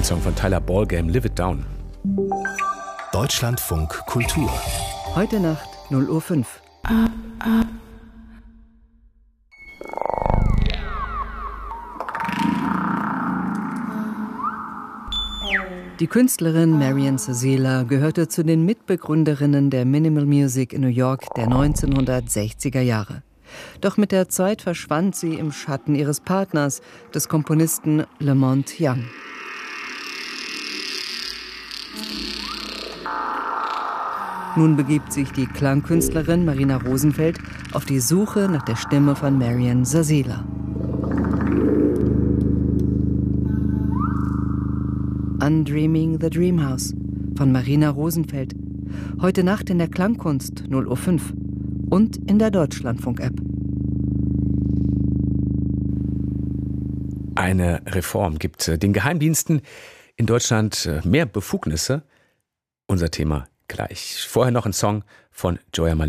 Ein Song von Tyler Ballgame, Live It Down. Deutschlandfunk Kultur. Heute Nacht 0:05 Uhr. Die Künstlerin Marian Sazila gehörte zu den Mitbegründerinnen der Minimal Music in New York der 1960er Jahre. Doch mit der Zeit verschwand sie im Schatten ihres Partners, des Komponisten Lamont Young. Nun begibt sich die Klangkünstlerin Marina Rosenfeld auf die Suche nach der Stimme von Marian Sazila. Undreaming the Dreamhouse von Marina Rosenfeld. Heute Nacht in der Klangkunst 0:05 Uhr und in der Deutschlandfunk-App. Eine Reform gibt den Geheimdiensten in Deutschland mehr Befugnisse. Unser Thema gleich. Vorher noch ein Song von Joya Malina.